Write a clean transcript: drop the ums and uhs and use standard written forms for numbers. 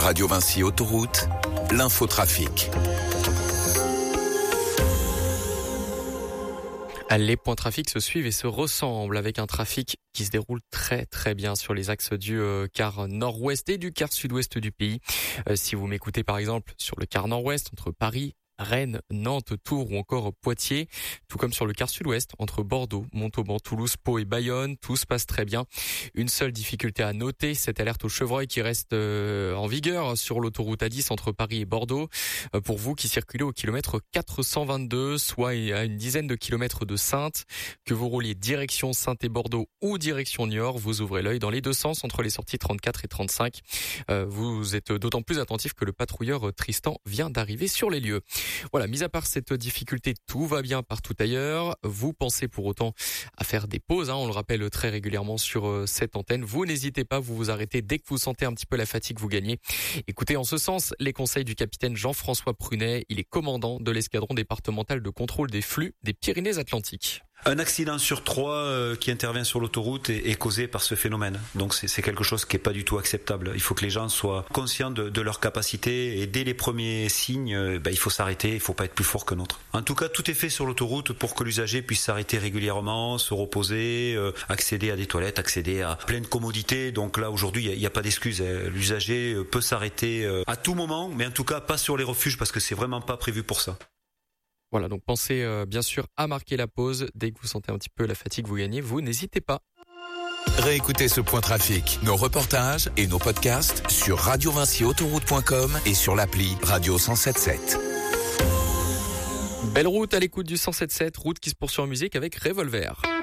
Radio Vinci Autoroute, l'infotrafic. Les points trafic se suivent et se ressemblent avec un trafic qui se déroule très très bien sur les axes du quart nord-ouest et du quart sud-ouest du pays. Si vous m'écoutez par exemple sur le quart nord-ouest entre Paris, Rennes, Nantes, Tours ou encore Poitiers, tout comme sur le quart sud-ouest entre Bordeaux, Montauban, Toulouse, Pau et Bayonne, tout se passe très bien. Une seule difficulté à noter, cette alerte au chevreuil qui reste en vigueur sur l'autoroute A10 entre Paris et Bordeaux. Pour vous qui circulez au kilomètre 422, soit à une dizaine de kilomètres de Saintes, que vous rouliez direction Saintes et Bordeaux ou direction Niort, vous ouvrez l'œil dans les deux sens entre les sorties 34 et 35. Vous êtes d'autant plus attentif que le patrouilleur Tristan vient d'arriver sur les lieux. Voilà, mis à part cette difficulté, tout va bien partout ailleurs. Vous pensez pour autant à faire des pauses, on le rappelle très régulièrement sur cette antenne. Vous n'hésitez pas, vous vous arrêtez dès que vous sentez un petit peu la fatigue, vous gagnez. Écoutez en ce sens les conseils du capitaine Jean-François Prunet. Il est commandant de l'escadron départemental de contrôle des flux des Pyrénées-Atlantiques. Un accident sur 3 qui intervient sur l'autoroute est causé par ce phénomène. Donc c'est quelque chose qui est pas du tout acceptable. Il faut que les gens soient conscients de leur capacité et dès les premiers signes, il faut s'arrêter, il faut pas être plus fort que l'autre. En tout cas, tout est fait sur l'autoroute pour que l'usager puisse s'arrêter régulièrement, se reposer, accéder à des toilettes, accéder à plein de commodités. Donc là, aujourd'hui, il n'y a pas d'excuse. L'usager peut s'arrêter à tout moment, mais en tout cas pas sur les refuges parce que c'est vraiment pas prévu pour ça. Voilà, donc pensez bien sûr à marquer la pause. Dès que vous sentez un petit peu la fatigue, vous gagnez, vous n'hésitez pas. Réécoutez ce point trafic, nos reportages et nos podcasts sur radiovinciautoroute.com et sur l'appli Radio 107.7. Belle route à l'écoute du 107.7, route qui se poursuit en musique avec Revolver.